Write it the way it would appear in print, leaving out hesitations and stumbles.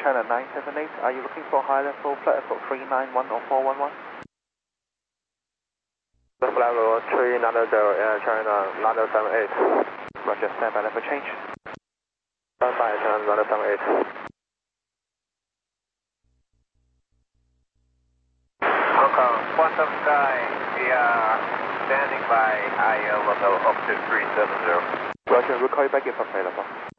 China 978, are you looking for high level flight level 391 or 411? Flight level 390, Air China 978. Roger, stand by level change. Stand by China 978. Hong Kong, Quantum Sky, we are standing by higher level up to 370. Roger, we'll call you back if available.